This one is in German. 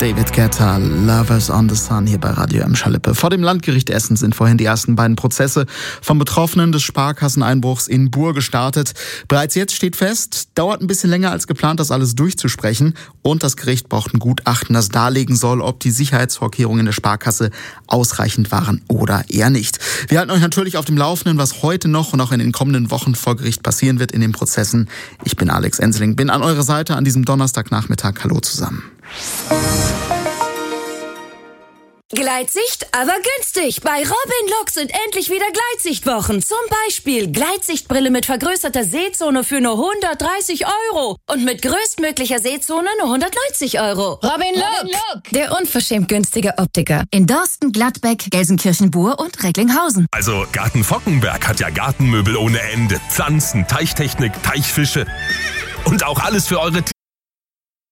David Guetta, Lovers on the Sun hier bei Radio M-Schalippe. Vor dem Landgericht Essen sind vorhin die ersten beiden Prozesse vom Betroffenen des Sparkasseneinbruchs in Buhr gestartet. Bereits jetzt steht fest, dauert ein bisschen länger als geplant, das alles durchzusprechen. Und das Gericht braucht ein Gutachten, das darlegen soll, ob die Sicherheitsvorkehrungen der Sparkasse ausreichend waren oder eher nicht. Wir halten euch natürlich auf dem Laufenden, was heute noch und auch in den kommenden Wochen vor Gericht passieren wird in den Prozessen. Ich bin Alex Enseling, bin an eurer Seite an diesem Donnerstagnachmittag. Hallo zusammen. Gleitsicht, aber günstig. Bei Robin Look sind endlich wieder Gleitsichtwochen. Zum Beispiel Gleitsichtbrille mit vergrößerter Sehzone für nur 130 € und mit größtmöglicher Sehzone nur 190 €. Robin Look, der unverschämt günstige Optiker. In Dorsten, Gladbeck, Gelsenkirchen-Buhr und Recklinghausen. Also Garten Fockenberg hat ja Gartenmöbel ohne Ende. Pflanzen, Teichtechnik, Teichfische und auch alles für eure Tiere.